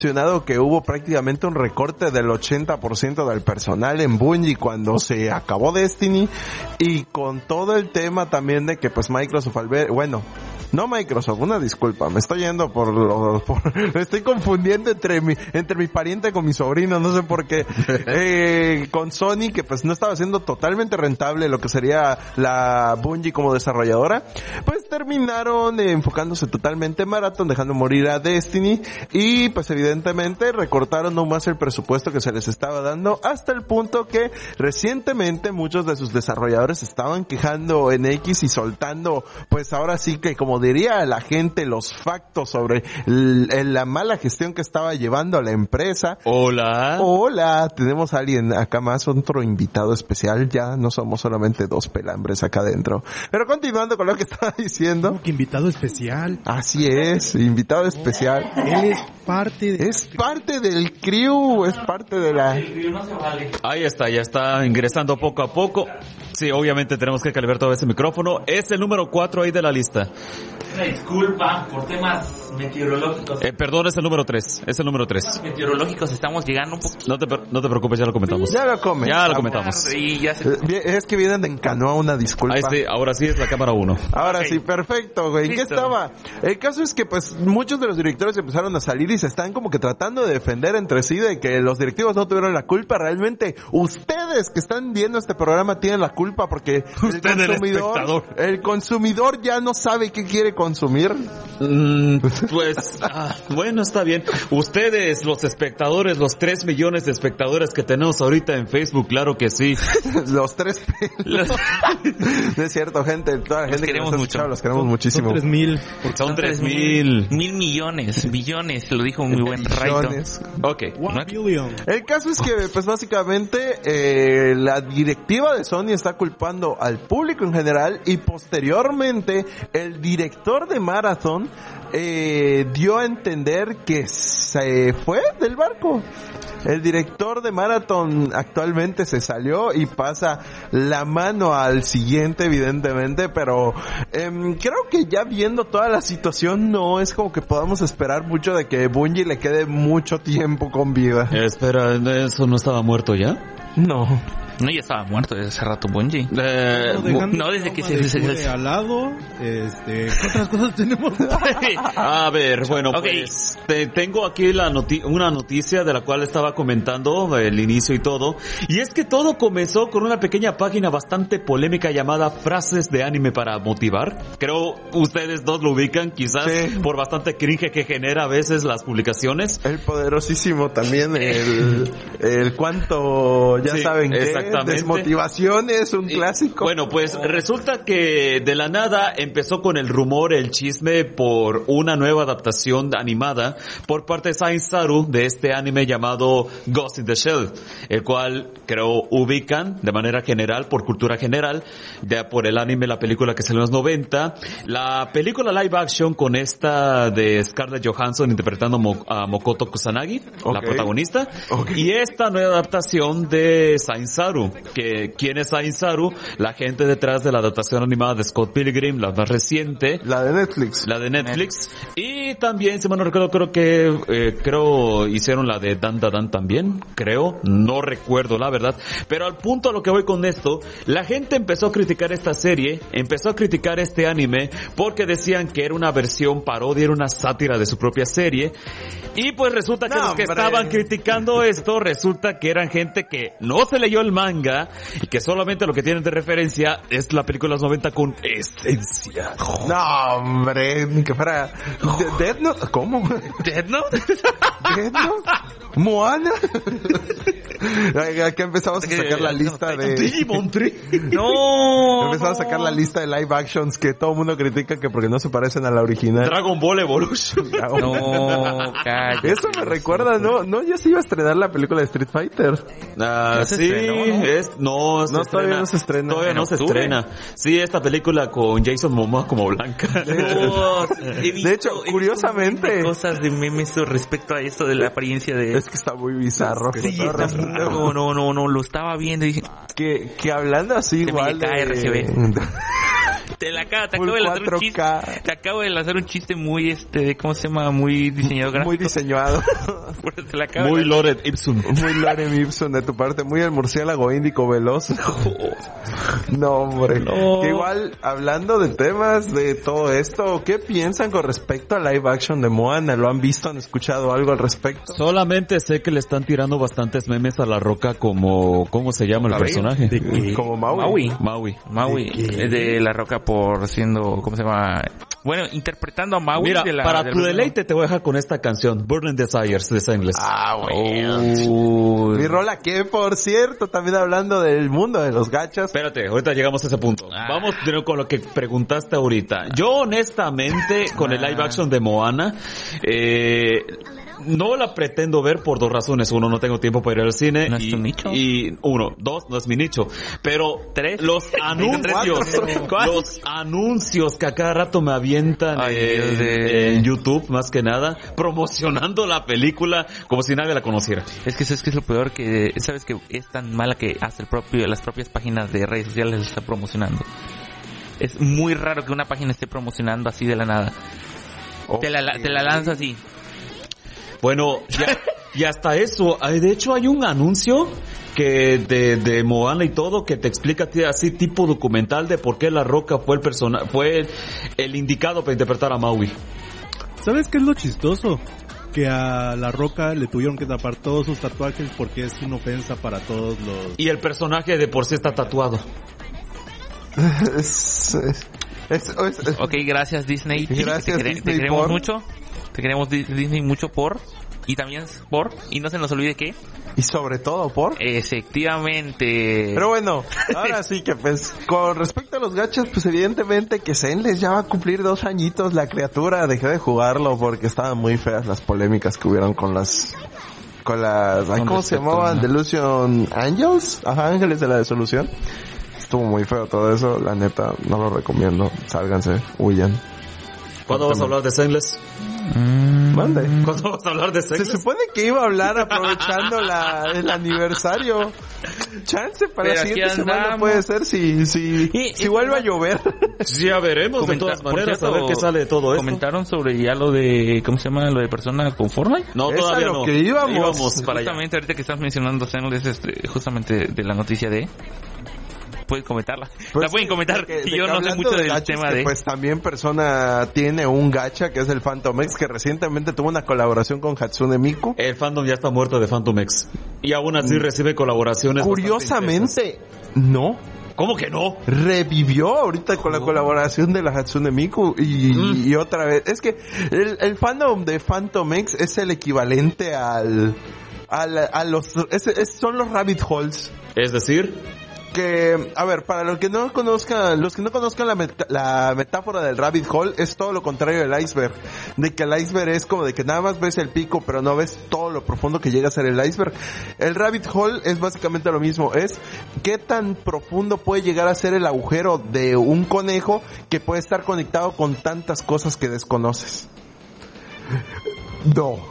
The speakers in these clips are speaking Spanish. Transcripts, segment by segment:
mencionado que hubo prácticamente un recorte del 80% del personal en Bungie cuando se acabó Destiny, y con todo el tema también de que pues Microsoft no Microsoft, una disculpa, me estoy yendo me estoy confundiendo entre mi pariente con mi sobrino, no sé por qué, con Sony, que pues no estaba siendo totalmente rentable lo que sería la Bungie como desarrolladora, pues terminaron enfocándose totalmente en Marathon, dejando morir a Destiny, y pues evidentemente recortaron aún más el presupuesto que se les estaba dando, hasta el punto que recientemente muchos de sus desarrolladores estaban quejando en X y soltando, pues ahora sí que como diría la gente, los factos sobre la mala gestión que estaba llevando a la empresa. Hola, tenemos a alguien acá más, otro invitado especial, ya no somos solamente dos pelambres acá adentro. Pero continuando con lo que estaba diciendo. ¿Cómo que invitado especial? Así es, invitado especial. Él es parte del crew, es parte de la... Ahí está, ya está ingresando poco a poco. Sí, obviamente tenemos que calibrar todo ese micrófono. Es el número 4 ahí de la lista. Una disculpa por temas meteorológicos. Perdón, es el número 3. Es el número 3. Meteorológicos, estamos llegando un poquito. No te preocupes, ya lo comentamos. Ya lo comentamos. Es que vienen en canoa, una disculpa. Ahora sí es la cámara 1. Ahora okay. Sí, perfecto, güey. ¿En qué estaba? El caso es que pues muchos de los directores empezaron a salir y se están como que tratando de defender entre sí de que los directivos no tuvieron la culpa. Realmente ustedes que están viendo este programa tienen la culpa porque el consumidor ya no sabe qué quiere consumir. Bueno, está bien. Ustedes, los espectadores, los 3 millones de espectadores que tenemos ahorita en Facebook, claro que sí. Los 3 No es cierto, gente. Toda la gente que nos ha escuchado, los queremos muchísimo. Son 3,000. Son 3,000. 1,000 millones, billones, lo dijo muy buen Raito. Ok. 1 billion. El caso es que, pues básicamente, la directiva de Sony está culpando al público en general, y posteriormente el director de Marathon dio a entender que se fue del barco. El director de Marathon actualmente se salió y pasa la mano al siguiente, evidentemente, pero creo que ya viendo toda la situación no es como que podamos esperar mucho de que Bungie le quede mucho tiempo con vida. Espera, ¿eso no estaba muerto ya? No, ya estaba muerto desde hace rato Bungie. No, desde que se al lado, ¿qué otras cosas tenemos? A ver, bueno, okay. Pues tengo aquí una noticia de la cual estaba comentando el inicio y todo, y es que todo comenzó con una pequeña página bastante polémica llamada Frases de Anime para Motivar. Creo ustedes dos lo ubican, quizás sí, por bastante cringe que genera a veces las publicaciones. El poderosísimo también, el cuánto, ya sí, saben que desmotivación es un clásico. Bueno, pues resulta que de la nada empezó con el rumor, el chisme por una nueva adaptación animada por parte de Science Saru de este anime llamado Ghost in the Shell, el cual creo ubican de manera general, por cultura general, por el anime, la película que salió en los 90, la película live action con esta de Scarlett Johansson interpretando a Makoto Kusanagi, la protagonista, y esta nueva adaptación de Science Saru, que ¿quién es Science Saru? La gente detrás de la adaptación animada de Scott Pilgrim, la más reciente, la de Netflix, y también, si mal no recuerdo, creo hicieron la de Dan Da Dan también, no recuerdo la verdad, pero al punto a lo que voy con esto, la gente empezó a criticar esta serie, empezó a criticar este anime porque decían que era una versión parodia, era una sátira de su propia serie, y pues resulta que los que estaban criticando esto, resulta que eran gente que no se leyó el manga y que solamente lo que tienen de referencia es la película de los 90 con esencia. No, hombre, ni que fuera Death Note. ¿Cómo? ¿Death Note? ¿Death Note? ¿Moana? Aquí empezamos a sacar la lista de Digimon 3. Empezamos a sacar la lista de live actions que todo el mundo critica que porque no se parecen a la original. Dragon Ball Evolution. Cállate. Eso me recuerda, no, ya se iba a estrenar la película de Street Fighter. Sí, todavía no se estrena. Todavía no se estrena. Sí, esta película con Jason Momoa como Blanca. De hecho, curiosamente, cosas de memes respecto a esto de la apariencia de... Es que está muy bizarro. Sí, está no, lo estaba viendo y dije... Que hablando así igual de... Te acabo de lanzar un chiste muy, ¿cómo se llama? Muy diseñado gráfico. Muy diseñado. Muy Lorem Ipsum. Muy Lorem Ipsum de tu parte. Muy el murciélago índico veloz. No, hombre. No. Que igual, hablando de temas de todo esto, ¿qué piensan con respecto a live action de Moana? ¿Lo han visto? ¿Han escuchado algo al respecto? Solamente sé que le están tirando bastantes memes a La Roca como... ¿Cómo se llama el personaje? Como Maui. Maui. De La Roca por siendo, ¿cómo se llama? Bueno, interpretando a Maui. Mira, para tu deleite te voy a dejar con esta canción, Burning Desires de Singles. Mi rola que, por cierto, también hablando del mundo de los gachas. Espérate, ahorita llegamos a ese punto. Vamos primero con lo que preguntaste ahorita. Yo honestamente, con el live action de Moana, no la pretendo ver por dos razones. Uno, no tengo tiempo para ir al cine. ¿No es tu nicho? Y dos, no es mi nicho. Pero los anuncios que a cada rato me avientan en YouTube, más que nada, promocionando la película como si nadie la conociera. Es que es lo peor, que sabes que es tan mala que hasta las propias páginas de redes sociales la está promocionando. Es muy raro que una página esté promocionando así de la nada. Te la lanza así. Bueno, y hasta eso, de hecho hay un anuncio que de Moana y todo que te explica así tipo documental de por qué La Roca fue el indicado para interpretar a Maui. ¿Sabes qué es lo chistoso? Que a La Roca le tuvieron que tapar todos sus tatuajes porque es una ofensa para todos los... Y el personaje de por sí está tatuado. Ok, gracias Disney. Gracias te queremos mucho. Te queremos Disney mucho y también y no se nos olvide que y sobre todo efectivamente. Pero bueno, ahora sí que pues con respecto a los gachas, pues evidentemente que Zenless ya va a cumplir 2 añitos. La criatura dejé de jugarlo porque estaban muy feas las polémicas que hubieron con las ¿cómo se llamaban? ¿No? Delusion Angels, Ángeles de la Desolución. Estuvo muy feo todo eso, la neta no lo recomiendo. Sálganse, huyan. ¿Cuándo vas a hablar de Zenless? Mande. ¿Cuándo vas a hablar de Zenless? Se supone que iba a hablar aprovechando el aniversario. Chance para la siguiente semana puede ser si vuelve a llover. Sí, ya veremos de todas maneras, cierto, a ver qué sale de todo esto. ¿Comentaron sobre ya lo de, ¿cómo se llama? Lo de persona con Fortnite? No, todavía no. Que íbamos para justamente allá. Ahorita que estás mencionando Zenless, justamente de la noticia de... Pueden comentarla. Pues la pueden comentar. Yo no sé mucho del tema de... Pues también Persona tiene un gacha que es el Phantom X, que recientemente tuvo una colaboración con Hatsune Miku. El fandom ya está muerto de Phantom X. Y aún así recibe colaboraciones. Curiosamente, no. ¿Cómo que no? Revivió ahorita con la colaboración de la Hatsune Miku y otra vez. Es que el fandom de Phantom X es el equivalente son los rabbit holes. Es decir... Que, a ver, para los que no conozcan la metáfora del rabbit hole, es todo lo contrario del iceberg. De que el iceberg es como de que nada más ves el pico, pero no ves todo lo profundo que llega a ser el iceberg. El rabbit hole es básicamente lo mismo, es qué tan profundo puede llegar a ser el agujero de un conejo que puede estar conectado con tantas cosas que desconoces. No.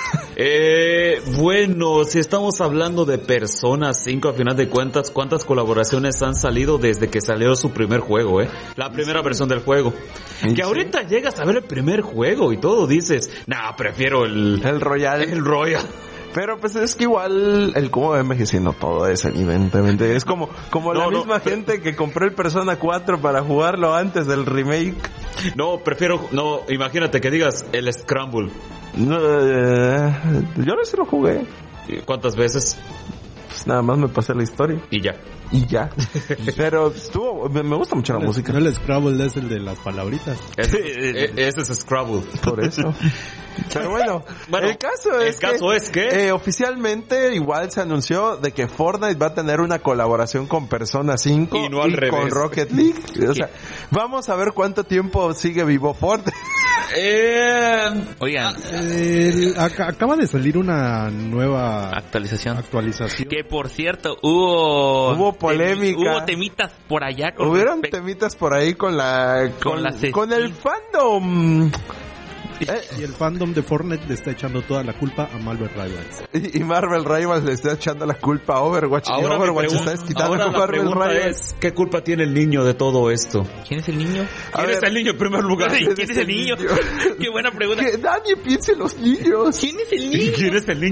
Bueno, si estamos hablando de Persona 5, a final de cuentas, ¿cuántas colaboraciones han salido desde que salió su primer juego, La primera versión del juego. ¿Sí? Que ahorita llegas a ver el primer juego y todo dices, prefiero el Royal. El Royal. Pero pues es que igual el cómo va envejeciendo todo es evidentemente. Es como la misma gente que compró el Persona 4 para jugarlo antes del remake. Imagínate que digas el Scramble. No, yo no se lo jugué. ¿Cuántas veces? Pues nada más me pasé la historia. Y ya. Pero me gusta mucho la música. No, el Scrabble es el de las palabritas. Ese es Scrabble. Por eso. Pero bueno, el caso es que oficialmente igual se anunció de que Fortnite va a tener una colaboración con Persona 5 y no al revés. Con Rocket League. O sea, vamos a ver cuánto tiempo sigue vivo Fortnite. Oigan, acaba de salir una nueva actualización. Que por cierto, hubo polémica. Hubo temitas por allá. Hubieron temitas por ahí con el fandom. Y el fandom de Fortnite le está echando toda la culpa a Marvel Rivals. Y Marvel Rivals le está echando la culpa a Overwatch. Y Overwatch está desquitando ahora con la Marvel pregunta Rivals. es, ¿qué culpa tiene el niño de todo esto? ¿Quién es el niño? ¿Quién es el niño en primer lugar? ¿Quién es el niño? Qué buena pregunta. Que nadie piense en los niños. ¿Quién es el niño? ¿Quién es el niño?